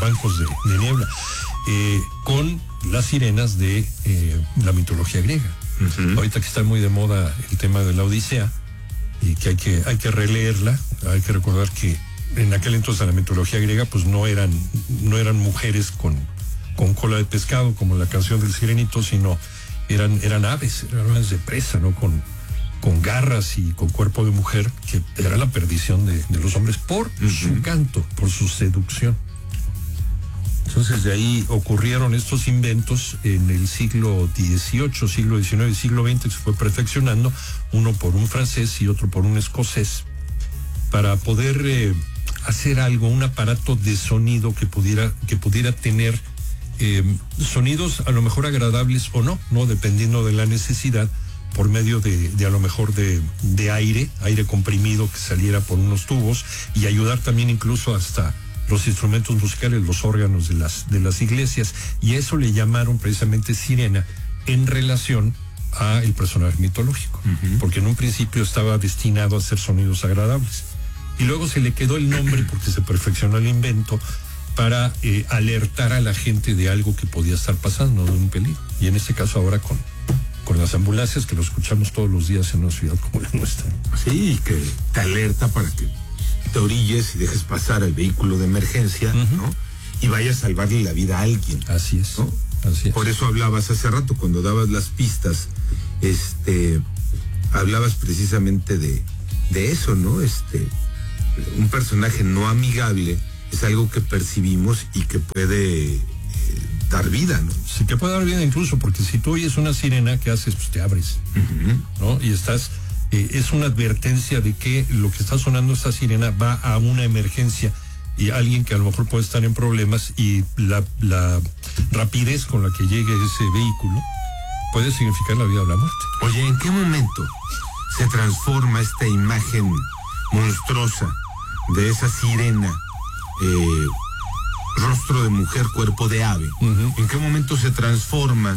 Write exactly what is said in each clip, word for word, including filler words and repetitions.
bancos de, de niebla, eh, con las sirenas de eh, la mitología griega. Uh-huh. Ahorita que está muy de moda el tema de la Odisea, y que hay que, hay que releerla, hay que recordar que en aquel entonces la mitología griega pues no eran, no eran mujeres con, con cola de pescado como la canción del Sirenito, sino eran, eran aves, eran aves de presa, ¿no? Con, con garras y con cuerpo de mujer, que era la perdición de, de los hombres por uh-huh. su canto, por su seducción. Entonces de ahí ocurrieron estos inventos en el siglo dieciocho, siglo diecinueve y siglo veinte, que se fue perfeccionando, uno por un francés y otro por un escocés, para poder eh, hacer algo, un aparato de sonido que pudiera, que pudiera tener eh, sonidos a lo mejor agradables o no, no dependiendo de la necesidad, por medio de, de a lo mejor de, de aire, aire comprimido que saliera por unos tubos, y ayudar también incluso hasta los instrumentos musicales, los órganos de las, de las iglesias, y a eso le llamaron precisamente sirena en relación a el personaje mitológico, uh-huh. porque en un principio estaba destinado a hacer sonidos agradables, y luego se le quedó el nombre porque se perfeccionó el invento para eh, alertar a la gente de algo que podía estar pasando, de un peligro, y en este caso ahora con, con las ambulancias, que lo escuchamos todos los días en una ciudad como la nuestra. Sí, que te alerta para que te orilles y dejes pasar al vehículo de emergencia, uh-huh. ¿no? Y vayas a salvarle la vida a alguien. Así es, ¿no? Así es. Por eso hablabas hace rato, cuando dabas las pistas, este, hablabas precisamente de, de eso, ¿no? Este, un personaje no amigable es algo que percibimos y que puede eh, dar vida, ¿no? Sí, que puede dar vida incluso, porque si tú oyes una sirena, ¿qué haces? Pues te abres, uh-huh. ¿no? Y estás... Eh, es una advertencia de que lo que está sonando esta sirena va a una emergencia, y alguien que a lo mejor puede estar en problemas, y la, la rapidez con la que llegue ese vehículo puede significar la vida o la muerte. Oye, ¿en qué momento se transforma esta imagen monstruosa de esa sirena, eh, rostro de mujer, cuerpo de ave? Uh-huh. ¿En qué momento se transforma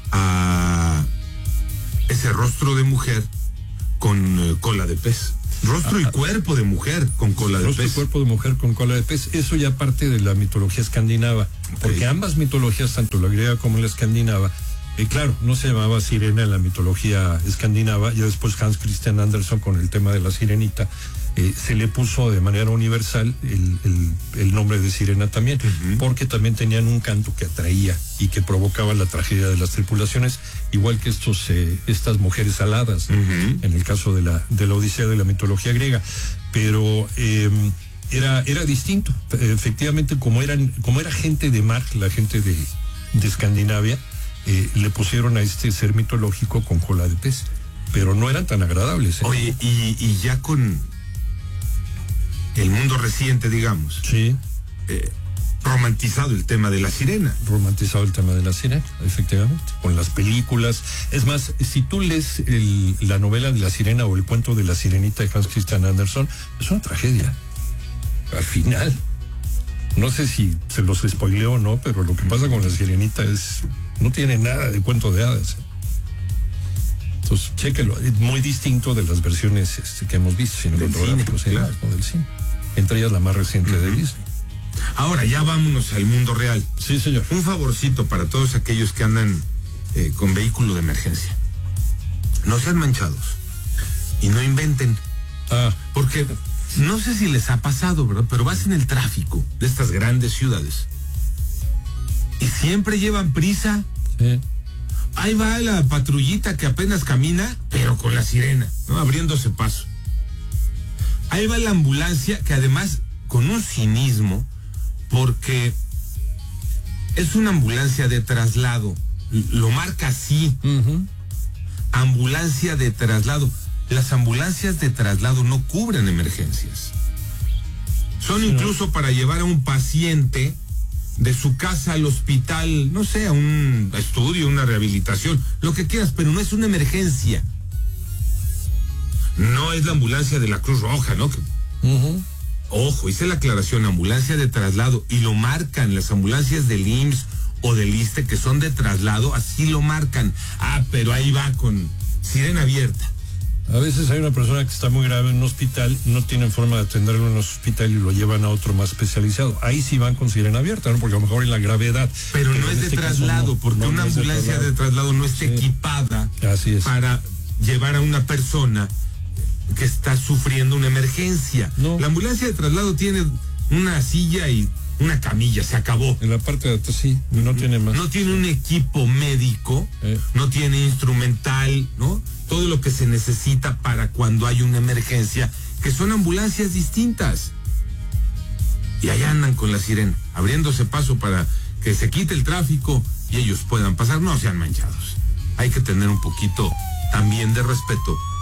a ese rostro de mujer con eh, cola de pez? Rostro y cuerpo de mujer con cola de Rostro pez. Rostro y cuerpo de mujer con cola de pez. Eso ya parte de la mitología escandinava. Okay. Porque ambas mitologías, tanto la griega como la escandinava, eh, claro, no se llamaba sirena en la mitología escandinava. Ya después Hans Christian Andersen, con el tema de la sirenita, eh, se le puso de manera universal el, el, el nombre de sirena también, uh-huh. porque también tenían un canto que atraía y que provocaba la tragedia de las tripulaciones, igual que estos eh, estas mujeres aladas, uh-huh. en el caso de la de la Odisea de la mitología griega. Pero eh, era era distinto. Efectivamente, como eran como era gente de mar, la gente de, de Escandinavia, eh, le pusieron a este ser mitológico con cola de pez, pero no eran tan agradables, ¿eh? Oye, y, y ya con el mundo reciente, digamos, sí, eh, romantizado el tema de la sirena. Romantizado el tema de la sirena, efectivamente, con las películas. Es más, si tú lees el, la novela de la sirena o el cuento de la sirenita de Hans Christian Andersen, es una tragedia. Al final, no sé si se los spoileó o no, pero lo que pasa con la sirenita es, no tiene nada de cuento de hadas. Entonces, chéquelo, es muy distinto de las versiones este, que hemos visto cinematográficas, claro, ¿no? Del cine. Entre ellas la más reciente uh-huh. de Disney. Ahora ya vámonos al mundo real. Sí, señor. Un favorcito para todos aquellos que andan eh, con vehículo de emergencia. No sean manchados y no inventen. Ah. Porque no sé si les ha pasado, ¿verdad? Pero vas en el tráfico de estas grandes ciudades y siempre llevan prisa. Sí. Ahí va la patrullita que apenas camina, pero con la sirena, ¿no? Abriéndose paso. Ahí va la ambulancia, que además con un cinismo, porque es una ambulancia de traslado, lo marca así, uh-huh. ambulancia de traslado. Las ambulancias de traslado no cubren emergencias. Son sí. incluso para llevar a un paciente de su casa al hospital, no sé, a un estudio, una rehabilitación, lo que quieras, pero no es una emergencia. No es la ambulancia de la Cruz Roja, ¿no? Uh-huh. Ojo, hice la aclaración, ambulancia de traslado, y lo marcan las ambulancias del I M S S o del ISSSTE que son de traslado, así lo marcan. Ah, pero ahí va con sirena abierta. A veces hay una persona que está muy grave en un hospital, no tienen forma de atenderlo en el hospital y lo llevan a otro más especializado. Ahí sí van con sirena abierta, ¿no? Porque a lo mejor en la gravedad. Pero, pero no es de este traslado, no, porque no, una no ambulancia de traslado. de traslado no está sí. equipada Así es. para llevar a una persona que está sufriendo una emergencia. No. La ambulancia de traslado tiene una silla y una camilla, se acabó. En la parte de atrás sí, no tiene más. No tiene un equipo médico, eh. no tiene instrumental, ¿no? Todo lo que se necesita para cuando hay una emergencia, que son ambulancias distintas. Y allá andan con la sirena, abriéndose paso para que se quite el tráfico y ellos puedan pasar. No sean manchados. Hay que tener un poquito también de respeto